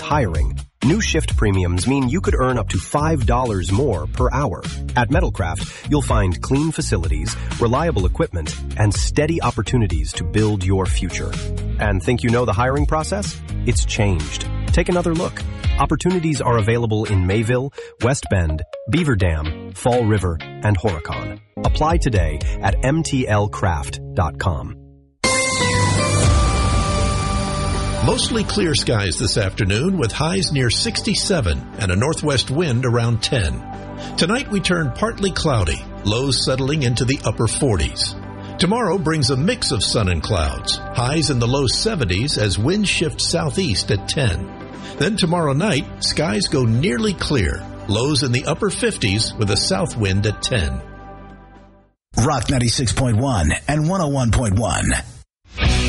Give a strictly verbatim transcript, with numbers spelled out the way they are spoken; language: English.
hiring. New shift premiums mean you could earn up to five dollars more per hour. At Metalcraft, you'll find clean facilities, reliable equipment, and steady opportunities to build your future. And think you know the hiring process? It's changed. Take another look. Opportunities are available in Mayville, West Bend, Beaver Dam, Fall River, and Horicon. Apply today at m t l craft dot com. Mostly clear skies this afternoon with highs near sixty-seven and a northwest wind around ten. Tonight we turn partly cloudy, lows settling into the upper forties. Tomorrow brings a mix of sun and clouds, highs in the low seventies as winds shift southeast at ten. Then tomorrow night, skies go nearly clear, lows in the upper fifties with a south wind at ten. Rock ninety-six point one and one oh one point one.